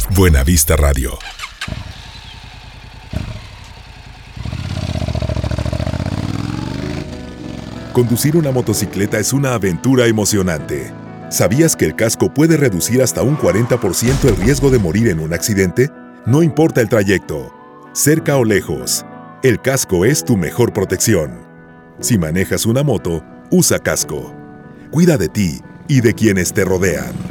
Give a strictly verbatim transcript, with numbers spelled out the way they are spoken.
Buenavista Radio. Conducir una motocicleta es una aventura emocionante. ¿Sabías que el casco puede reducir hasta un cuarenta por ciento el riesgo de morir en un accidente? No importa el trayecto, cerca o lejos, el casco es tu mejor protección. Si manejas una moto, usa casco. Cuida de ti y de quienes te rodean.